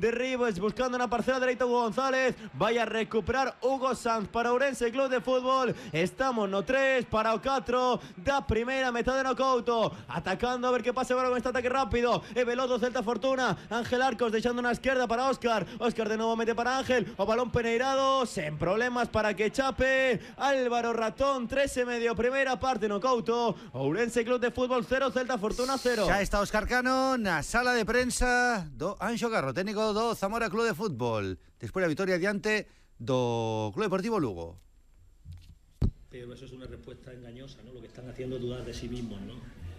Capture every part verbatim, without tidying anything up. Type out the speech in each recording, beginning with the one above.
de Ribes, buscando una parcela dereita Hugo González, vaya a recuperar Hugo Sanz para Ourense Club de Fútbol. Estamos no tres para o catro da primeira metade no Couto, atacando a ver que pase agora con este ataque rápido, e veloz do Celta Fortuna. Ángel Arcos deixando na esquerda para Óscar, Óscar de novo mete para Ángel, o balón peneirado, sen problemas para que chape Álvaro Ratón. Tres e medio primeira parte no Couto, Ourense Club de Fútbol cero, Celta Fortuna cero. Xa está Óscar Cano na sala de prensa do Anxo Carro, técnico do Zamora Club de Fútbol, despois da vitoria diante do Club Deportivo Lugo. Pero eso es una respuesta engañosa, ¿no? Lo que están haciendo es dudar de sí mismos, ¿no?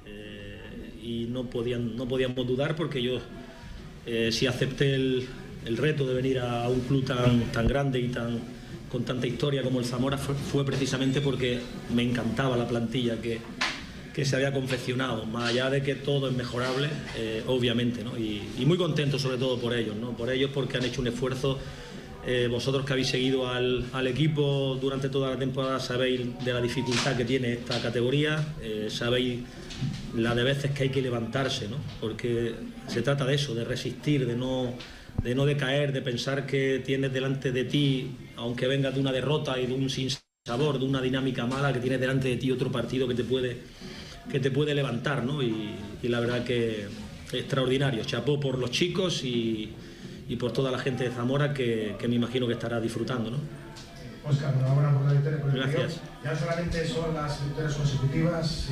Eh, y no podían, no podíamos dudar porque yo eh, si acepté el, el reto de venir a un club tan, tan grande y tan con tanta historia como el Zamora fue, fue precisamente porque me encantaba la plantilla que, que se había confeccionado, más allá de que todo es mejorable, eh, obviamente, ¿no? Y, y muy contento sobre todo por ellos, ¿no? Por ellos porque han hecho un esfuerzo. Eh, vosotros que habéis seguido al, al equipo durante toda la temporada sabéis de la dificultad que tiene esta categoría, eh, sabéis la de veces que hay que levantarse, ¿no? Porque se trata de eso, de resistir, de no, de no decaer, de pensar que tienes delante de ti, aunque vengas de una derrota y de un sinsabor, de una dinámica mala, que tienes delante de ti otro partido que te puede, que te puede levantar, ¿no? Y, y la verdad que extraordinario, chapó por los chicos y y por toda la gente de Zamora que, que me imagino que estará disfrutando, ¿no? Óscar, enhorabuena por la victoria. Por el Gracias. Río. Ya solamente son las victorias consecutivas y,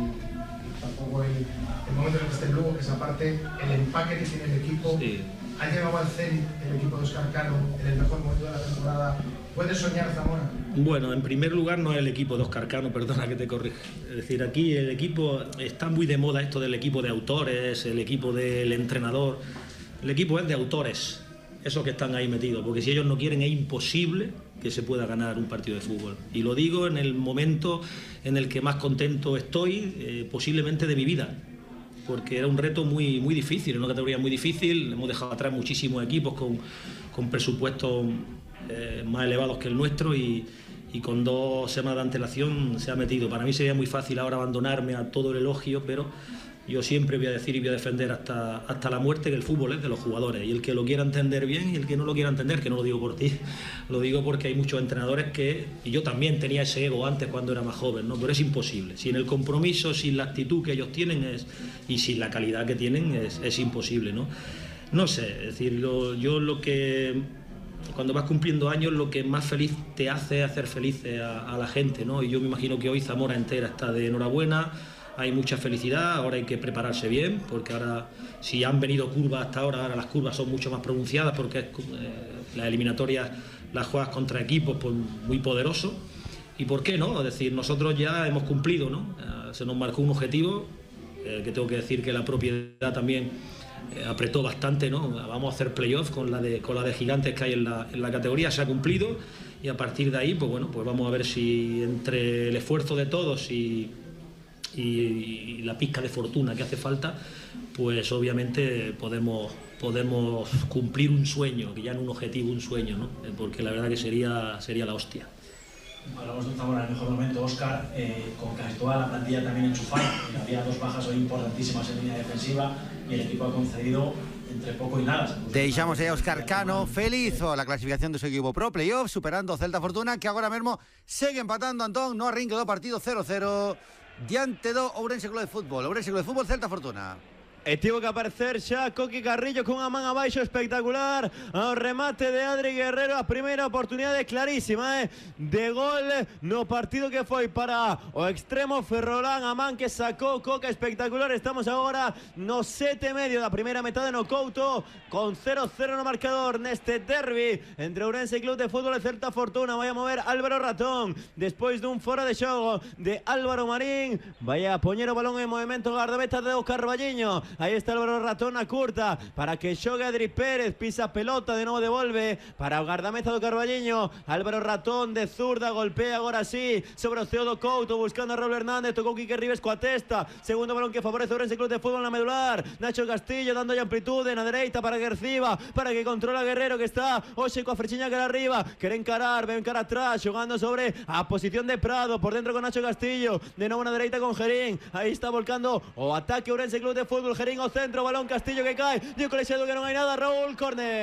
y tampoco el, el momento en el que esté el Lugo, que es aparte el empaque que tiene el equipo. Sí. Ha llegado al cenit el equipo de Óscar Cano en el mejor momento de la temporada. ¿Puede soñar Zamora? Bueno, en primer lugar no es el equipo de Óscar Cano, perdona que te corrija. Es decir, aquí el equipo, está muy de moda esto del equipo de autores, el equipo del entrenador. El equipo es de autores, esos que están ahí metidos, porque si ellos no quieren es imposible que se pueda ganar un partido de fútbol. Y lo digo en el momento en el que más contento estoy, eh, posiblemente de mi vida, porque era un reto muy, muy difícil, una categoría muy difícil. Hemos dejado atrás muchísimos equipos con, con presupuestos eh, más elevados que el nuestro y, y con dos semanas de antelación se ha metido. Para mí sería muy fácil ahora abandonarme a todo el elogio, pero yo siempre voy a decir y voy a defender hasta, hasta la muerte que el fútbol es de los jugadores, y el que lo quiera entender bien y el que no lo quiera entender, que no lo digo por ti, lo digo porque hay muchos entrenadores que, y yo también tenía ese ego antes cuando era más joven, ¿no? Pero es imposible, sin el compromiso, sin la actitud que ellos tienen es, y sin la calidad que tienen es, es imposible, ¿no? No sé, es decir, lo, yo lo que, cuando vas cumpliendo años, lo que más feliz te hace es hacer feliz a, a la gente, ¿no? Y yo me imagino que hoy Zamora entera está de enhorabuena. Hay mucha felicidad, ahora hay que prepararse bien, porque ahora, si han venido curvas hasta ahora, ahora las curvas son mucho más pronunciadas, porque es, eh, las eliminatorias las juegas contra equipos pues, muy poderosos. ¿Y por qué no? Es decir, nosotros ya hemos cumplido, ¿no? Eh, se nos marcó un objetivo, eh, que tengo que decir que la propiedad también eh, apretó bastante, ¿no? Vamos a hacer playoff con la de, con la de gigantes que hay en la, en la categoría, se ha cumplido, y a partir de ahí, pues bueno, pues vamos a ver si entre el esfuerzo de todos y y la pizca de fortuna que hace falta, pues obviamente podemos, podemos cumplir un sueño, que ya no un objetivo, un sueño, ¿no? Porque la verdad que sería, sería la hostia. Hablamos de un Zamora en el mejor momento, Óscar, eh, con casi toda la plantilla también enchufada. Había dos bajas hoy importantísimas en línea defensiva y el equipo ha concedido entre poco y nada. Deixamos aí a Óscar Cano feliz a la clasificación do seu equipo pro playoff, superando o Celta Fortuna, que agora mesmo segue empatando, Antón, no arrinque do partido cero cero diante do Ourense Club de Fútbol. Ourense Club de Fútbol, Celta Fortuna. E tivo que aparecer xa Coqui Carrillo con a man abaixo espectacular ao remate de Adri Guerrero, a primeira oportunidade clarísima eh, de gol no partido que foi para o extremo Ferrolán, a man que sacou Coca espectacular. Estamos agora no sete e medio da primeira metade no Couto, con cero cero no marcador neste derbi entre Ourense Club de Fútbol e Celta Fortuna. Vai a mover Álvaro Ratón despois dun fora de xogo de Álvaro Marín, vai a poñer o balón en movimento guardameta de o Carballiño. Ahí está Álvaro Ratón a curta para que xogue Adri Pérez, pisa pelota, de novo devolve para o guardameta do Carballiño. Álvaro Ratón de zurda, golpea agora sí sobre o ceo do Couto, buscando a Raúl Hernández, tocou Quique Ribes coa testa, segundo balón que favorece o Ourense Club de Fútbol na medular. Nacho Castillo dando amplitude na dereita para Guerciba, para que controla Guerrero, que está hoxe coa frechiña cara arriba, quere encarar, ven cara atrás, xogando sobre a posición de Prado, por dentro con Nacho Castillo, de novo na dereita con Gerín. Aí está volcando o ataque Ourense Club de Fútbol. Gerín ao centro, balón Castillo que cae, dio colexiado que non hai nada, Raúl, córner.